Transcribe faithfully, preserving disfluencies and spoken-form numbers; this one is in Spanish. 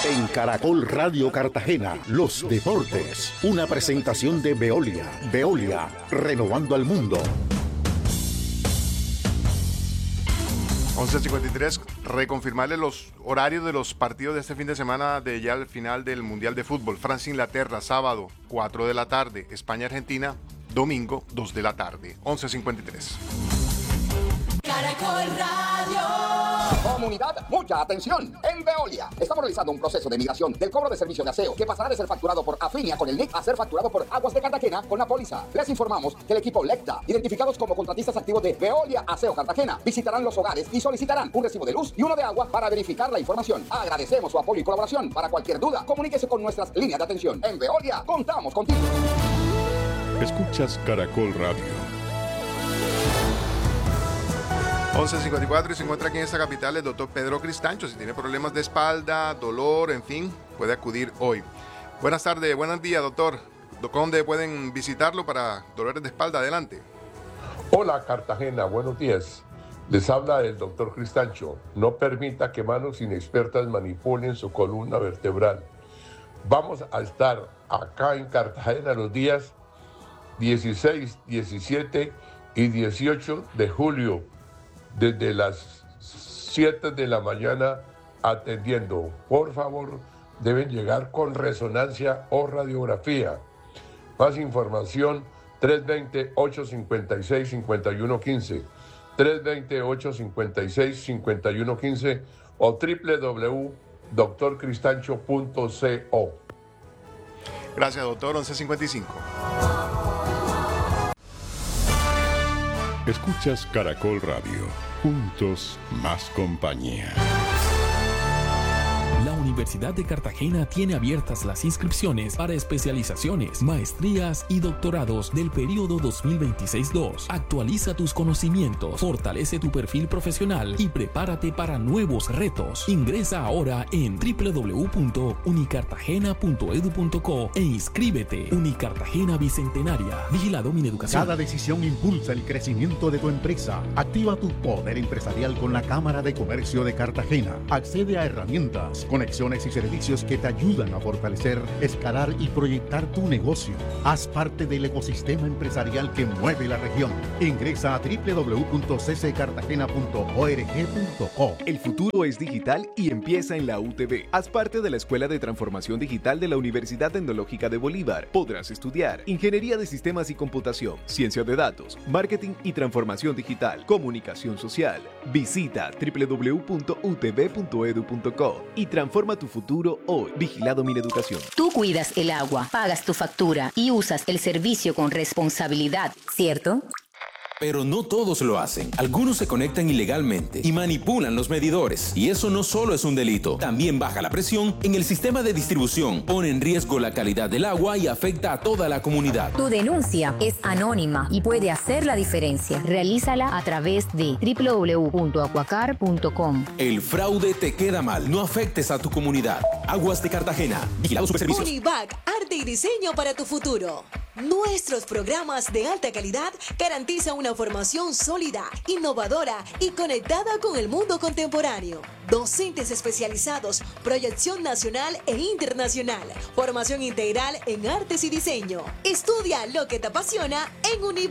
En Caracol Radio Cartagena, los deportes. Una presentación de Veolia. Veolia, renovando al mundo. once cincuenta y tres, reconfirmarle los horarios de los partidos de este fin de semana de ya al final del Mundial de Fútbol. Francia-Inglaterra, sábado, cuatro de la tarde. España-Argentina, domingo, dos de la tarde. once cincuenta y tres. Caracol Radio. Comunidad, mucha atención. En Veolia estamos realizando un proceso de migración del cobro de servicio de aseo que pasará de ser facturado por Afinia con el N I C a ser facturado por Aguas de Cartagena con la póliza. Les informamos que el equipo Lecta, identificados como contratistas activos de Veolia Aseo Cartagena, visitarán los hogares y solicitarán un recibo de luz y uno de agua para verificar la información. Agradecemos su apoyo y colaboración. Para cualquier duda, comuníquese con nuestras líneas de atención. En Veolia, contamos contigo. Escuchas Caracol Radio. once cincuenta y cuatro y se encuentra aquí en esta capital el doctor Pedro Cristancho. Si tiene problemas de espalda, dolor, en fin, puede acudir hoy. Buenas tardes, buenos días, doctor. ¿Dónde pueden visitarlo para dolores de espalda? Adelante. Hola, Cartagena, buenos días. Les habla el doctor Cristancho. No permita que manos inexpertas manipulen su columna vertebral. Vamos a estar acá en Cartagena los días dieciséis, diecisiete y dieciocho de julio, desde las siete de la mañana atendiendo. Por favor, deben llegar con resonancia o radiografía. Más información, tres dos cero, ocho cinco seis, cinco uno uno cinco, tres dos cero, ocho cinco seis, cinco uno uno cinco o w w w punto doctor cristancho punto co. Gracias, doctor. once cincuenta y cinco. Escuchas Caracol Radio. Juntos, más compañía. La Universidad de Cartagena tiene abiertas las inscripciones para especializaciones, maestrías y doctorados del periodo dos mil veintiséis dos. Actualiza tus conocimientos, fortalece tu perfil profesional y prepárate para nuevos retos. Ingresa ahora en w w w punto unicartagena punto edu punto co e inscríbete. Unicartagena Bicentenaria. Vigilado Mineducación. Cada decisión impulsa el crecimiento de tu empresa. Activa tu poder empresarial con la Cámara de Comercio de Cartagena. Accede a herramientas, conexiones y servicios que te ayudan a fortalecer, escalar y proyectar tu negocio. Haz parte del ecosistema empresarial que mueve la región. Ingresa a w w w punto c c cartagena punto org punto co. El futuro es digital y empieza en la U T B. Haz parte de la Escuela de Transformación Digital de la Universidad Tecnológica de Bolívar. Podrás estudiar Ingeniería de Sistemas y Computación, Ciencia de Datos, Marketing y Transformación Digital, Comunicación Social. Visita w w w punto u t b punto edu punto co y transforma tu futuro hoy. Vigilado Mineducación. Tú cuidas el agua, pagas tu factura y usas el servicio con responsabilidad, ¿cierto? Pero no todos lo hacen. Algunos se conectan ilegalmente y manipulan los medidores. Y eso no solo es un delito, también baja la presión en el sistema de distribución, pone en riesgo la calidad del agua y afecta a toda la comunidad. Tu denuncia es anónima y puede hacer la diferencia. Realízala a través de w w w punto acuacar punto com. El fraude te queda mal. No afectes a tu comunidad. Aguas de Cartagena. Vigilado Superservicios. Univac, arte y diseño para tu futuro. Nuestros programas de alta calidad garantizan una formación sólida, innovadora y conectada con el mundo contemporáneo. Docentes especializados, proyección nacional e internacional, formación integral en artes y diseño. Estudia lo que te apasiona en Univac.